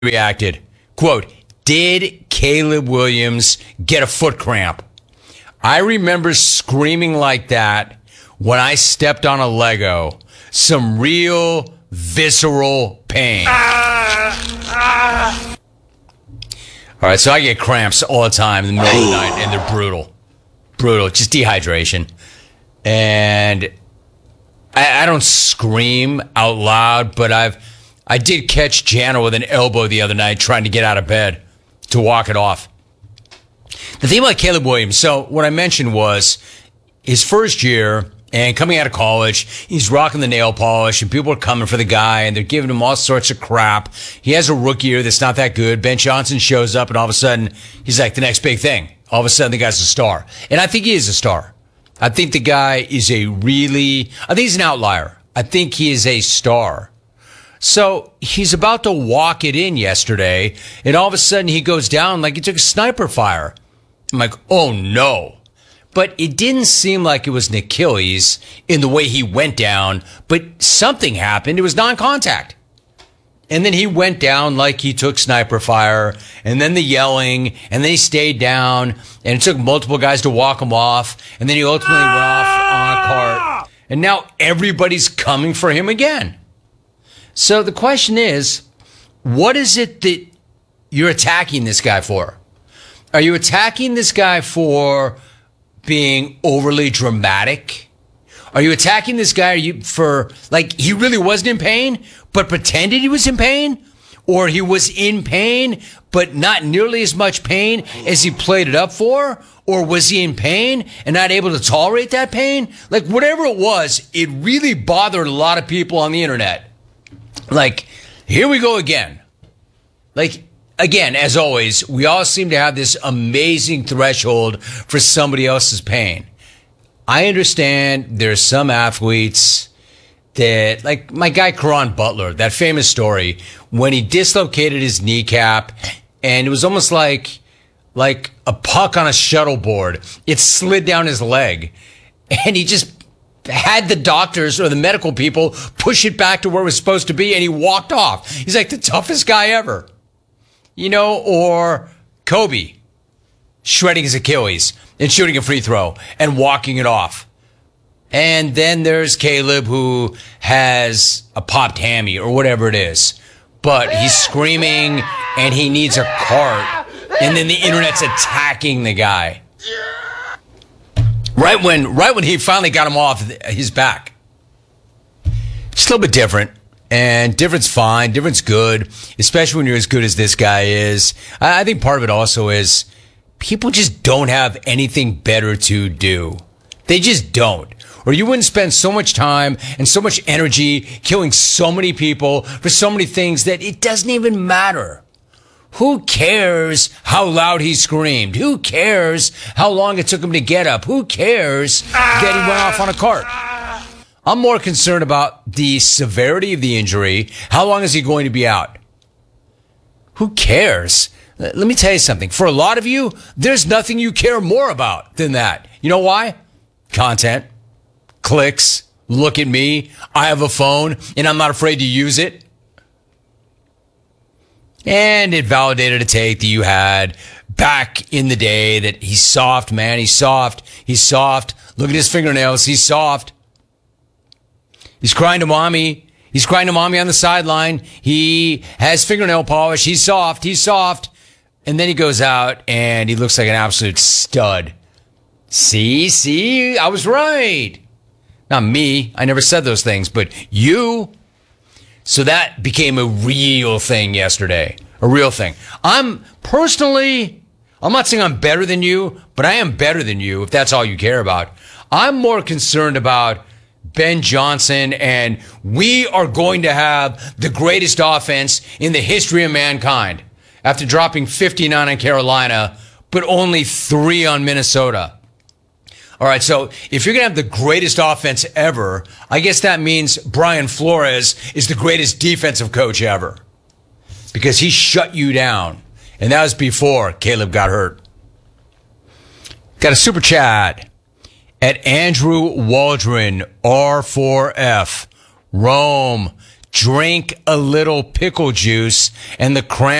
reacted. Quote, did Caleb Williams get a foot cramp? I remember screaming like that when I stepped on a Lego. Some real visceral pain. All right, so I get cramps all the time in the middle of the night, and they're brutal. Brutal, just dehydration. And I don't scream out loud, but I did catch Jana with an elbow the other night trying to get out of bed to walk it off. The thing about Caleb Williams, so what I mentioned was his first year and coming out of college, he's rocking the nail polish and people are coming for the guy and they're giving him all sorts of crap. He has a rookie year that's not that good. Ben Johnson shows up and all of a sudden he's like the next big thing. All of a sudden the guy's a star. And I think he is a star. I think the guy is I think he's an outlier. I think he is a star. So he's about to walk it in yesterday, and all of a sudden he goes down like he took a sniper fire. I'm like, oh no. But it didn't seem like it was an Achilles in the way he went down, but something happened. It was non-contact. And then he went down like he took sniper fire, and then the yelling, and then he stayed down, and it took multiple guys to walk him off, and then he ultimately went off on a cart. And now everybody's coming for him again. So the question is, what is it that you're attacking this guy for? Are you attacking this guy for being overly dramatic? Are you attacking this guy for, like, he really wasn't in pain, but pretended he was in pain? Or he was in pain, but not nearly as much pain as he played it up for? Or was he in pain and not able to tolerate that pain? Like, whatever it was, it really bothered a lot of people on the internet. Like, here we go again. Like, again, as always, we all seem to have this amazing threshold for somebody else's pain. I understand there's some athletes that, like my guy Caron Butler, that famous story, when he dislocated his kneecap, and it was almost like a puck on a shuttleboard. It slid down his leg, and he just had the doctors or the medical people push it back to where it was supposed to be, and he walked off. He's like the toughest guy ever. You know, or Kobe shredding his Achilles and shooting a free throw and walking it off. And then there's Caleb, who has a popped hammy or whatever it is, but he's screaming and he needs a cart, and then the internet's attacking the guy. Right when he finally got him off his back. Just a little bit different. And different's fine. Different's good, especially when you're as good as this guy is. I think part of it also is people just don't have anything better to do. They just don't. Or you wouldn't spend so much time and so much energy killing so many people for so many things that it doesn't even matter. Who cares how loud he screamed? Who cares how long it took him to get up? Who cares that he went off on a cart? I'm more concerned about the severity of the injury. How long is he going to be out? Who cares? Let me tell you something. For a lot of you, there's nothing you care more about than that. You know why? Content, clicks, look at me. I have a phone and I'm not afraid to use it. And it validated a take that you had back in the day that he's soft, man. He's soft. He's soft. Look at his fingernails. He's soft. He's crying to mommy. He's crying to mommy on the sideline. He has fingernail polish. He's soft. He's soft. And then he goes out and he looks like an absolute stud. See, I was right. Not me. I never said those things, but you. So that became a real thing yesterday. A real thing. I'm not saying I'm better than you, but I am better than you if that's all you care about. I'm more concerned about Ben Johnson, and we are going to have the greatest offense in the history of mankind after dropping 59 on Carolina, but only 3 on Minnesota. All right, so if you're going to have the greatest offense ever, I guess that means Brian Flores is the greatest defensive coach ever, because he shut you down, and that was before Caleb got hurt. Got a super chat at Andrew Waldron, R4F. Rome, drink a little pickle juice, and the cramps